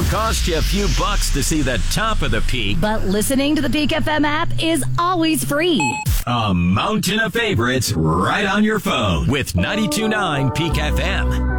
cost you a few bucks to see the top of the peak, but listening to the Peak FM app is always free. A mountain of favorites right on your phone with 92.9 Peak FM.